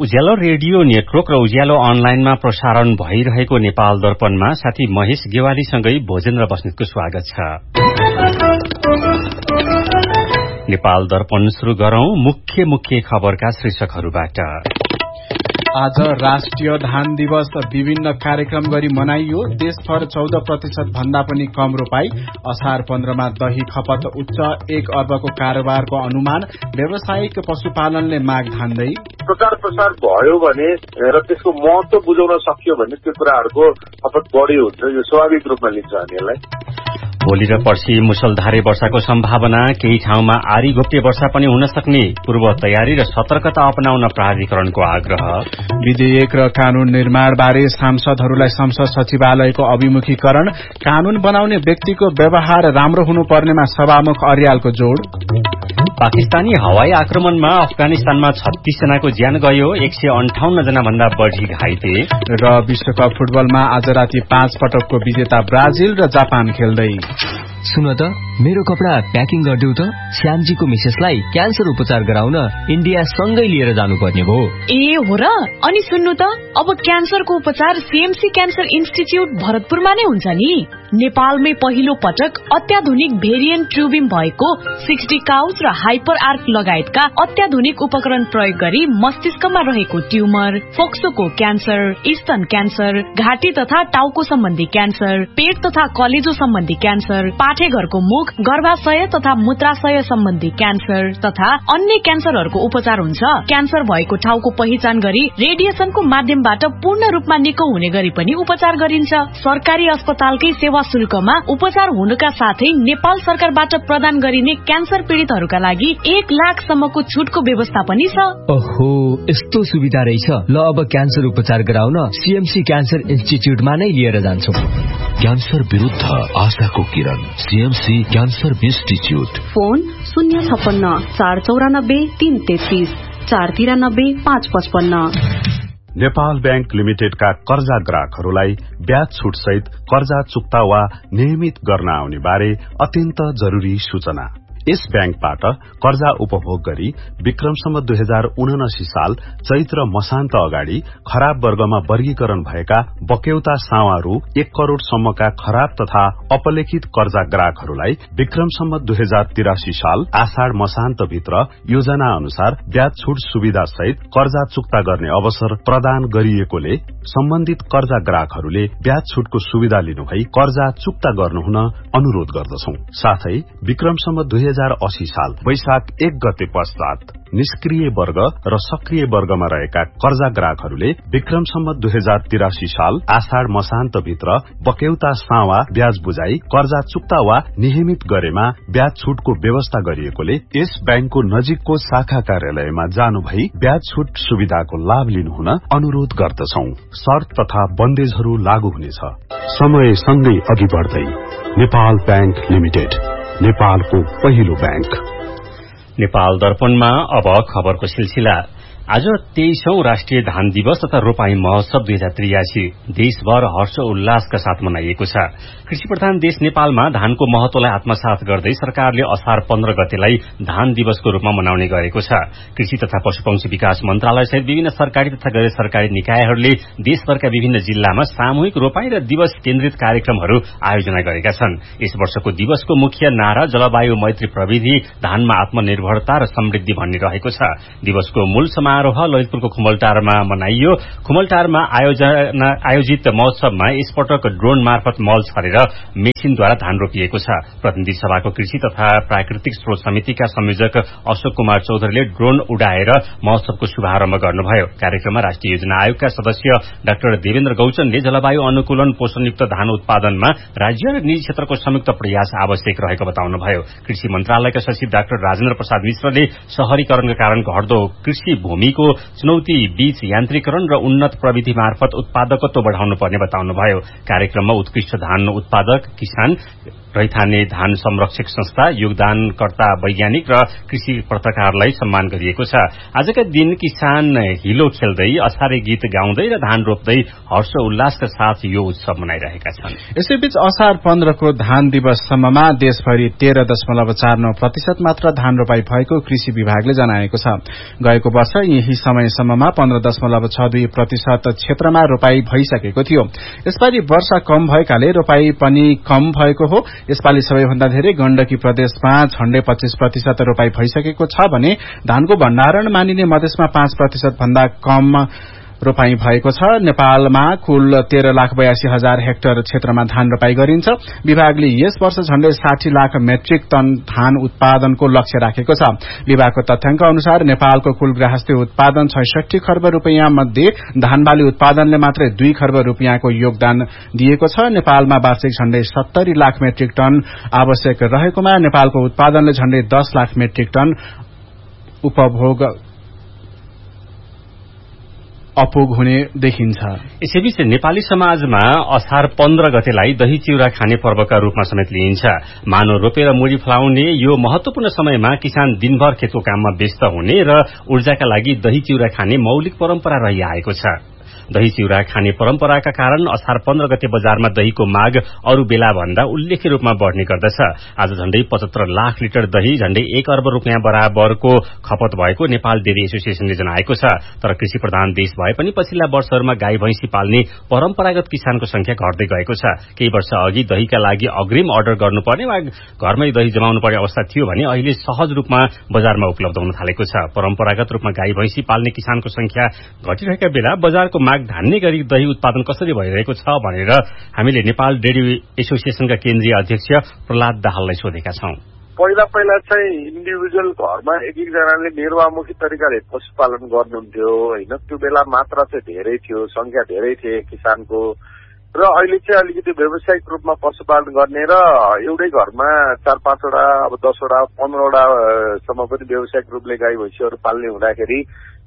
उज्यालो radio network र उज्यालो अनलाइनमा प्रसारण भइरहेको नेपाल दर्पणमा साथी महेश गेवालीसँगै भोजेन्द्र बस्नेतको स्वागत छ। नेपाल दर्पण शुरू गरौं मुख्य खबरका शीर्षकहरूबाट। आज राष्ट्रिय धान दिवस विभिन्न कार्यक्रम गरी मनाइयो। देशभर 14% भन्दा पनि कम रोपाई। असार 15 मा दही खपत उच्च, 1 अर्बको कारोबारको अनुमान। व्यावसायिक पशुपालनले माग धान्दै प्रचार प्रसार भयो भने र त्यसको महत्व बुझाउन सकियो भने त्यो कुराहरूको खपत बढी हुन्छ। यो स्वाभाविक रूपमा लिन्छ हामीलाई। भोलि र पर्सि मुसलधारे वर्षाको सम्भावना, केही ठाउँमा आरी घोप्टे वर्षा पनि हुन सक्ने। पूर्व तयारी र सतर्कता अपनाउन प्राधिकरणको आग्रह। विधेयक र कानून निर्माण बारे सांसदहरूलाई संसद सचिवालयको अभिमुखीकरण। कानून बनाउने व्यक्तिको व्यवहार राम्रो हुनुपर्नेमा सभामुख अर्यालको जोड़। पाकिस्तानी हवाई आक्रमणमा अफगानिस्तानमा 36 जनाको ज्यान गयो, 158 जना भन्दा बढ़ी घाइते। र विश्वकप फुटबलमा आज राति 5 पटकको विजेता ब्राजिल र जापान खेल्दै। सुन त, मेरो कपडा प्याकिङ गरिदेऊ त। श्यामजीको मिसेसलाई क्यान्सर उपचार गराउन इन्डिया सँगै लिएर जानुपर्ने भयो। ए हो र? अनि सुन्नु त, अब क्यान्सरको उपचार सीएमसी क्यान्सर इन्स्टिच्युट भरतपुरमा नै हुन्छ नि। नेपालमै पहिलो पटक अत्याधुनिक भेरिएन्ट ट्युबिम भएको 60 काउच र हाइपर आर्क लगायतका अत्याधुनिक उपकरण प्रयोग गरी मस्तिष्कमा रहेको ट्युमर, फोक्सोको क्यान्सर, स्तन क्यान्सर, घाँटी तथा टाउको सम्बन्धी क्यान्सर, पेट तथा कलेजो सम्बन्धी क्यान्सर, पाठेघरको मुख, गर्भाशय तथा मूत्राशय सम्बन्धी क्यान्सर तथा अन्य क्यान्सरहरूको उपचार हुन्छ। क्यान्सर भएको ठाउँको पहिचान गरी रेडिएसनको माध्यमबाट पूर्ण रूपमा निको हुने गरी पनि उपचार गरिन्छ। सरकारी अस्पतालकै सेवा शुल्कमा उपचार हुनुका साथै नेपाल सरकारबाट प्रदान गरिने क्यान्सर पीड़ितहरूका लागि 1 लाखसम्मको छुटको व्यवस्था पनि छ। ओहो, यस्तो सुविधा रहेछ। ल, अब क्यान्सर उपचार गराउन सीएमसी क्यान्सर इन्स्टिच्युटमा नै लिएर जान्छौं। क्यान्सर विरुद्ध आशाको किरण, CMC cancer institute. Phone 056 494 333 493 555। Nepal bank लिमिटेडका कर्जा ग्राहकहरूलाई ब्याज छुट सहित कर्जा चुक्ता वा नियमित गर्न आउने बारे अत्यन्त जरूरी सूचना। यस बैंकबाट कर्जा उपभोग गरी विक्रमसम्म 2079 साल चैत्र मसान्त अगाडि खराब वर्गमा वर्गीकरण भएका बक्यौता सावा रु 1 करोड़ सम्मका खराब तथा अपलेखित कर्जा ग्राहकहरूलाई विक्रमसम्म 2083 साल आषाढ़ मसान्त भित्र योजना अनुसार ब्याज छुट सुविधा सहित कर्जा चुक्ता गर्ने अवसर प्रदान गरिएकोले सम्बन्धित कर्जा ग्राहकहरूले ब्याज छुटको सुविधा लिनुभई कर्जा चुक्ता गर्नुहुन अनुरोध गर्दछौं। साथै विक्रमसम्म 2080 साल वैशाख 1 गते पश्चात निष्क्रिय वर्ग र सक्रिय वर्गमा रहेका कर्जा ग्राहकहरूले विक्रमसम्म 2083 साल आषाढ़ मसान्त भित्र बक्यौता सावा ब्याज बुझाई कर्जा चुक्ता वा नियमित गरेमा ब्याज छुटको व्यवस्था गरिएकोले यस बैंकको नजिकको शाखा कार्यालयमा जानु भई ब्याज छुट सुविधाको लाभ लिनुहुन अनुरोध गर्दछौं। शर्त तथा बन्देजहरू लागू हुनेछ। समय सँगै अघि बढ्दै नेपाल बैंक लिमिटेड, नेपालको पहिलो बैंक। नेपाल दर्पणमा अब खबरको सिलसिला। आज 23औं राष्ट्रिय धान दिवस तथा रोपाई महोत्सव 2083 देशभर हर्ष उल्लासका साथ मनाइएको छ। कृषि प्रधान देश नेपालमा धानको महत्वलाई आत्मसात गर्दै सरकारले असार 15 गतेलाई धान दिवसको रूपमा मनाउने गरेको छ। कृषि तथा पशुपक्षी विकास मन्त्रालय सहित विभिन्न सरकारी तथा गैर सरकारी निकायहरूले देशभरका विभिन्न जिल्लामा सामूहिक रोपाई र दिवस केन्द्रित कार्यक्रमहरू आयोजना गरेका छन्। यस वर्षको दिवसको मुख्य नारा जलवायु मैत्री प्रविधि, धानमा आत्मनिर्भरता र समृद्धि भन्ने रहेको छ। दिवसको मूल समारोह ललितपुरको खुमलटारमा मनाइयो। खुमलटारमा आयोजित महोत्सवमा यसपटक ड्रोन मार्फत मल छरेर मेसिनद्वारा धान रोपिएको छ। प्रतिनिधि सभाको कृषि तथा प्राकृतिक स्रोत समितिका संयोजक अशोक कुमार चौधरीले ड्रोन उडाएर महोत्सवको शुभारम्भ गर्नुभयो। कार्यक्रममा राष्ट्रिय योजना आयोगका सदस्य डाक्टर देवेन्द्र गौचनले जलवायु अनुकूलन पोषणयुक्त धान उत्पादनमा राज्य र निजी क्षेत्रको संयुक्त प्रयास आवश्यक रहेको बताउनुभयो। कृषि मन्त्रालयका सचिव डाक्टर राजेन्द्र प्रसाद मिश्रले शहरीकरणका कारण घट्दो कृषि भूमिको चुनौती बीच यान्त्रिकरण र उन्नत प्रविधि मार्फत उत्पादकत्व बढ़ाउनु पर्ने बताउनुभयो। कार्यक्रममा उत्कृष्ट धान उत्पादक, किसान, रैथाने धान संरक्षक संस्था, योगदानकर्ता वैज्ञानिक र कृषि पत्रकारलाई सम्मान गरिएको छ। आजका दिन किसान हिलो खेल्दै, असारे गीत गाउँदै र धान रोप्दै हर्ष उल्लासका साथ यो उत्सव मनाइरहेका छन्। यसैबीच असार 15 को धान दिवससम्ममा देशभरि 13.49% मात्र धान रोपाई भएको कृषि विभागले जनाएको छ। गएको वर्ष यही समयसम्ममा 15.62% क्षेत्रमा रोपाई भइसकेको थियो। यसपालि वर्षा कम भएकाले रोपाई पनि कम भएको हो। यसपालि सबैभन्दा धेरै गण्डकी प्रदेशमा झण्डै 25% रोपाई भइसकेको छ भने धानको भण्डारण मानिने मधेसमा 5% भन्दा कम रोपाई भएको छ। नेपालमा कुल 13,82,000 हेक्टर क्षेत्रमा धान रोपाई गरिन्छ। विभागले यस वर्ष झण्डै 60 लाख मेट्रिक टन धान उत्पादनको लक्ष्य राखेको छ। विभागको तथ्याङ्क अनुसार नेपालको कुल गृहस्थी उत्पादन 66 खर्ब रुपियाँ मध्ये धान बाली उत्पादनले मात्रै 2 खर्ब रुपियाँको योगदान दिएको छ। नेपालमा वार्षिक झण्डै 70 लाख मेट्रिक टन आवश्यक रहेकोमा नेपालको उत्पादनले झण्डै 10 लाख मेट्रिक टन अपुग हुने देखिन्छ। यसैबीच नेपाली समाजमा असार 15 गतेलाई दही चिउरा खाने पर्वका रूपमा समेत लिइन्छ। मानव रोपेर मुडी फलाउने यो महत्वपूर्ण समयमा किसान दिनभर खेतको काममा व्यस्त हुने र ऊर्जाका लागि दही चिउरा खाने मौलिक परम्परा रहिआएको छ। दही चिउरा खाने परम्पराका कारण असार 15 गते बजारमा दहीको माग अरू बेला भन्दा उल्लेख्य रूपमा बढ़ने गर्दछ। आज झण्डै 75 लाख लिटर दही झण्डै 1 अर्ब रुपियाँ बराबरको खपत भएको नेपाल डेरी एसोसिएशनले जनाएको छ। तर कृषि प्रधान देश भए पनि पछिल्ला वर्षहरूमा गाई भैंसी पाल्ने परम्परागत किसानको संख्या घट्दै गएको छ। केही वर्ष अघि दहीका लागि अग्रिम अर्डर गर्नुपर्ने वा घरमै दही जमाउनु पर्ने अवस्था थियो भने अहिले सहज रूपमा बजारमा उपलब्ध हुन थालेको छ। परम्परागत रूपमा गाई भैंसी पाल्ने किसानको संख्या घटिरहेका बेला बजारको माग धान्ने गरी दही उत्पादन कसरी भइरहेको छ भनेर हामीले नेपाल डेरी एसोसिएशनका केन्द्रीय अध्यक्ष प्रहलाद दाहाललाई सोधेका छौं। पहिला चाहिँ इन्डिभिजुअल घरमा एक एकजनाले निर्वाहमुखी तरिकाले पशुपालन गर्नुहुन्थ्यो होइन। त्यो बेला मात्रा चाहिँ धेरै थियो, संख्या धेरै थिए किसानको र अहिले चाहिँ अलिकति व्यावसायिक रूपमा पशुपालन गर्ने र एउटै घरमा 4-5 वटा अब 10 वटा 15 वटा सम्म पनि व्यावसायिक रूपले गाई भैँसीहरू पाल्ने हुँदाखेरि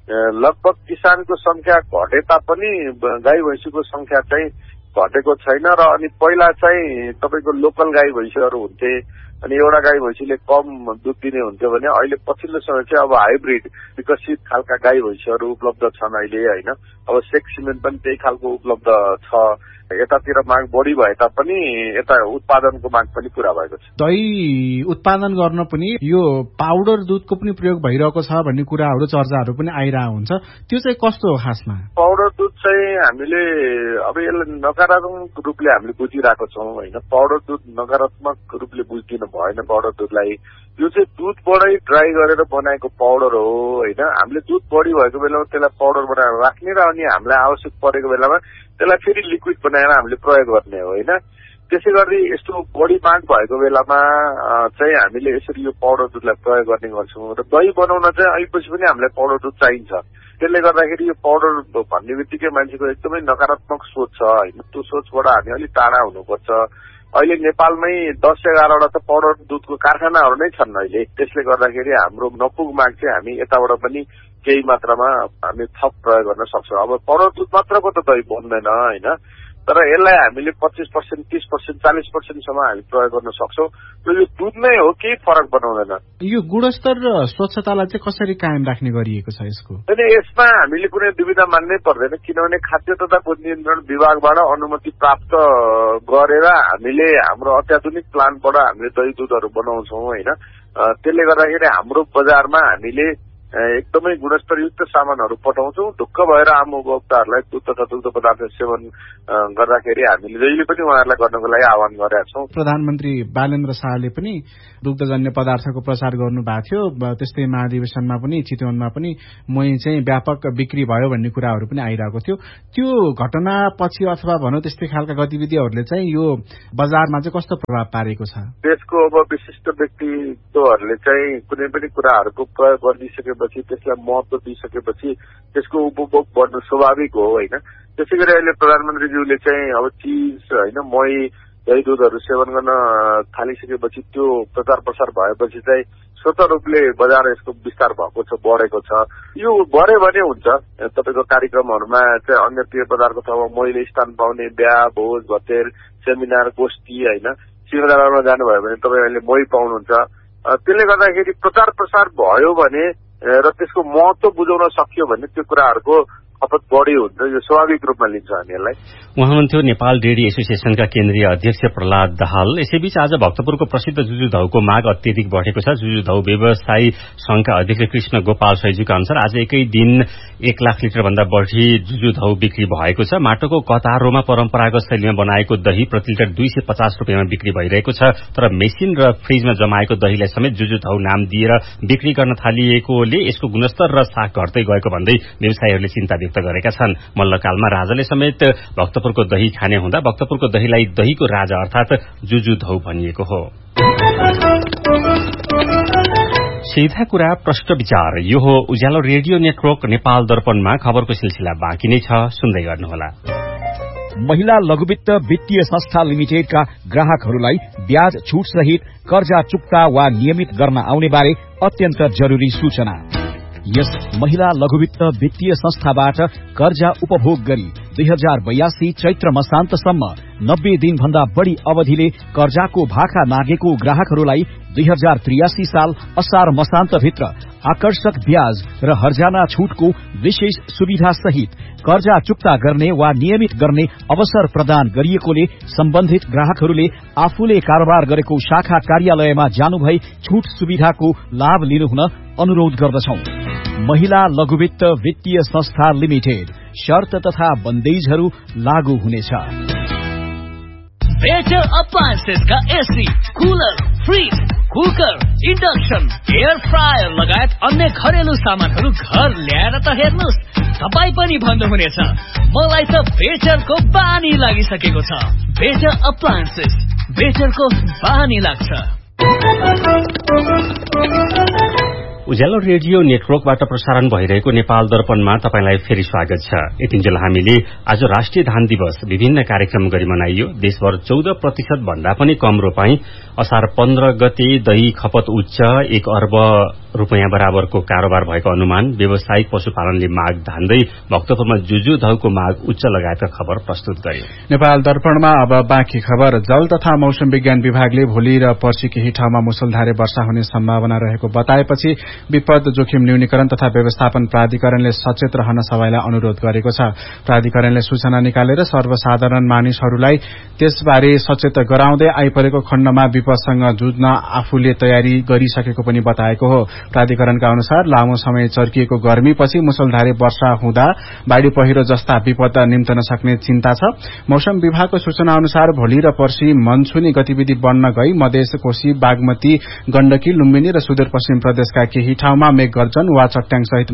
लगभग किसानको संख्या घटे तापनि गाई भैँसीको संख्या चाहिँ घटेको छैन। र अनि पहिला चाहिँ तपाईँको लोकल गाई भैँसीहरू हुन्थे अनि एउटा गाई भैँसीले कम दुध दिने हुन्थ्यो भने अहिले पछिल्लो समय चाहिँ अब हाइब्रिड विकसित खालका गाई भैँसीहरू उपलब्ध छन् अहिले होइन। अब सेक्स सिमेन्ट पनि त्यही खालको उपलब्ध छ। यतातिर माग बढी भए तापनि यता उत्पादनको माग पनि पूरा भएको छ। दही उत्पादन गर्न पनि यो पाउडर दुधको पनि प्रयोग भइरहेको छ भन्ने कुराहरू चर्चाहरू पनि आइरहेको हुन्छ। त्यो चाहिँ कस्तो हो खासमा? पाउडर दुध चाहिँ हामीले अब यसलाई नकारात्मक रूपले हामीले बुझिरहेको छौँ होइन। पाउडर दुध नकारात्मक रूपले बुझिदिनु भएन। पाउडर दुधलाई यो चाहिँ दुधबाटै ड्राई गरेर बनाएको पाउडर हो होइन। हामीले दुध बढी भएको बेलामा त्यसलाई पाउडर बनाएर राख्ने र अनि हामीलाई आवश्यक परेको बेलामा त्यसलाई फेरि लिक्विड बनाएर हामीले प्रयोग गर्ने हो होइन। त्यसै गरी यस्तो बढी माग भएको बेलामा चाहिँ हामीले यसरी यो पाउडर दुधलाई प्रयोग गर्ने गर्छौँ र दही बनाउन चाहिँ अलिपछि पनि हामीलाई पाउडर दुध चाहिन्छ। त्यसले गर्दाखेरि यो पाउडर भन्ने बित्तिकै मान्छेको एकदमै नकारात्मक सोच छ होइन। त्यो सोचबाट हामी अलिक टाढा हुनुपर्छ। अहिले नेपालमै 10-11 वटा त पाउडर दुधको कारखानाहरू नै छन् अहिले। त्यसले गर्दाखेरि हाम्रो नपुग माग चाहिँ हामी यताबाट पनि केही मात्रामा हामी थप प्रयोग गर्न सक्छौँ। अब पाउडर दुध मात्रको त दही बन्दैन होइन। तर यसलाई हामीले 25%, 30%, 40% हामी प्रयोग गर्न सक्छौँ र यो दुध नै हो, केही फरक बनाउँदैन। यो गुणस्तर र स्वच्छतालाई चाहिँ कसरी कायम राख्ने गरिएको छ यसको? अनि यसमा हामीले कुनै दुविधा मान्नै पर्दैन किनभने खाद्य तथा दूध नियन्त्रण विभागबाट अनुमति प्राप्त गरेर हामीले हाम्रो अत्याधुनिक प्लान्टबाट हामीले दही दुधहरू बनाउँछौँ होइन। त्यसले गर्दाखेरि हाम्रो बजारमा हामीले एकदमै गुणस्तरयुक्त सामानहरू पठाउँछौँ। ढुक्क भएर आम उपभोक्ताहरूलाई दुध तथा दुग्ध पदार्थ सेवन गर्दाखेरि हामीले जहिले पनि उहाँहरूलाई गर्नको लागि आह्वान गरेका छौँ। प्रधानमन्त्री बालेन्द्र शाहले पनि दुग्धजन्य पदार्थको प्रचार गर्नु भएको थियो। त्यस्तै महाधिवेशनमा पनि चितवनमा पनि मही चाहिँ व्यापक बिक्री भयो भन्ने कुराहरू पनि आइरहेको थियो। त्यो घटनापछि अथवा भनौँ त्यस्तै खालका गतिविधिहरूले चाहिँ यो बजारमा चाहिँ कस्तो प्रभाव पारेको छ? देशको अब विशिष्ट व्यक्तित्वहरूले चाहिँ कुनै पनि कुराहरूको प्रयोग गरिसकेपछि त्यसलाई महत्व दिइसकेपछि त्यसको उपभोग बढ्नु स्वाभाविक हो होइन। त्यसै गरी अहिले प्रधानमन्त्रीज्यूले चाहिँ अब चिज होइन मही दही दुधहरू सेवन गर्न थालिसकेपछि त्यो प्रचार प्रसार भएपछि चाहिँ स्वतः रूपले बजार यसको विस्तार भएको छ, बढेको छ। यो बढ्यो भने हुन्छ तपाईँको कार्यक्रमहरूमा चाहिँ अन्य पेय पदार्थको ठाउँमा मैले स्थान पाउने बिहा भोज भतेर सेमिनार गोष्ठी होइन सिंहदरबारमा जानुभयो भने तपाईँ अहिले मही पाउनुहुन्छ। त्यसले गर्दाखेरि प्रचार प्रसार भयो भने र त्यसको महत्व बुझाउन सकियो भने त्यो कुराहरूको खपत बढी हुन्छ, यो स्वाभाविक रूपमा लिन्छ हामी यसलाई। उहाँ हुनुहुन्थ्यो नेपाल डेयरी एसोसिएसनका केन्द्रीय अध्यक्ष प्रहलाद दाहाल। यसैबीच आज भक्तपुरको प्रसिद्ध जुजुधौको माग अत्यधिक बढेको छ। जुजुधौ व्यवसायी संघका अध्यक्ष कृष्ण गोपाल सैजुका अनुसार आज एकै दिन 1 लाख लिटर भन्दा बढ़ी जुजुधौ बिक्री भएको छ। माटोको कतारोमा परम्परागत शैलीमा बनाएको दही प्रति लिटर 250 रुपियाँमा बिक्री भइरहेको छ। तर मेसिन र फ्रिजमा जमाएको दहीलाई समेत जुजुधौ नाम दिएर बिक्री गर्न थालिएकोले यसको गुणस्तर र साख घट्दै गएको भन्दै व्यवसायीहरूले चिन्ता व्यक्त गरेका छन्। मल्लकालमा राजाले समेत भक्तपुरको दही खाने हुँदा भक्तपुरको दहीलाई दहीको राजा अर्थात जुजुधौ भनिएको हो। सीधा कुरा प्रश्न विचार, यो हो उज्यालो रेडियो नेटवर्क नेपाल दर्पणमा खबरको सिलसिला बाँकी नै छ, सुन्दै गर्नुहोला। महिला लघुवित्त वित्तीय संस्था लिमिटेडका ग्राहकहरूलाई ब्याज छूट सहित कर्जा चुक्ता वा नियमित गर्न आउने बारे अत्यन्त जरूरी सूचना। यस महिला लघुवित्त वित्तीय संस्थाबाट कर्जा उपभोग गरी 2082 चैत्र मसान्तसम्म 90 दिन भन्दा बढ़ी अवधिले कर्जाको भाका नागेको ग्राहकहरूलाई 2083 साल असार मसान्तभित्र आकर्षक ब्याज र हर्जाना छूटको विशेष सुविधा सहित कर्जा चुक्ता गर्ने वा नियमित गर्ने अवसर प्रदान गरिएकोले सम्बन्धित ग्राहकहरूले आफूले कारोबार गरेको शाखा कार्यालयमा जानुभई छूट सुविधाको लाभ लिनुहुन अनुरोध गर्दछौं। महिला लघुवित्त वित्तीय संस्था लिमिटेड, शर्त तथा बन्देजहरू लागू हुनेछ। बेटर अप्लायन्सेस का AC, cooler, fridge, cooker, induction, air fryer लगायत अन्य घरेलु सामानहरू घर ल्याएर त हेर्नुहोस्, तपाई पनि भन्नुहुनेछ मलाई त बेटरको बानी लागिसकेको छ। बेटर अप्लायन्सेस, बेटरको बानी लाग्छ। उज्यालो रेडियो नेटवर्कबाट प्रसारण भइरहेको नेपाल दर्पणमा तपाईंलाई फेरि स्वागत छ। यतिन्जेल हामीले आज राष्ट्रिय धान दिवस विभिन्न कार्यक्रम गरी मनाइयो। देशभर 14% भन्दा पनि कम रोपाई, असार 15 गते दही खपत उच्च, 1 अर्ब रुपियाँ बराबरको कारोबार भएको अनुमान, व्यावसायिक पशुपालनले माग धान्दै भक्तपुरमा जुजुधौको माग उच्च लगायतका खबर प्रस्तुत गर्यो। नेपाल दर्पणमा अब बाँकी खबर। जल तथा मौसम विज्ञान विभागले भोलि र पर्सि केही ठाउँमा मुसलधारे वर्षा हुने सम्भावना रहेको बताएपछि विपद जोखिम न्यूनीकरण तथा व्यवस्थापन प्राधिकरणले सचेत रहन सबैलाई अनुरोध गरेको छ। प्राधिकरणले सूचना निकालेर सर्वसाधारण मानिसहरूलाई त्यसबारे सचेत गराउँदै आइपरेको खण्डमा विपदसँग जुझ्न आफूले तयारी गरिसकेको पनि बताएको हो। प्राधिकरणका अनुसार लामो समय चर्किएको गर्मीपछि मुसलधारे वर्षा हुँदा बाढ़ी पहिरो जस्ता विपद निम्तन सक्ने चिन्ता छ। मौसम विभागको सूचना अनुसार भोलि र पर्सि मनसुनी गतिविधि बढ्न गई मधेस, कोशी, बागमती, गण्डकी, लुम्बिनी र सुदूरपश्चिम प्रदेशका केही ठाउँमा मेघ गर्जन वा चट्याङ सहित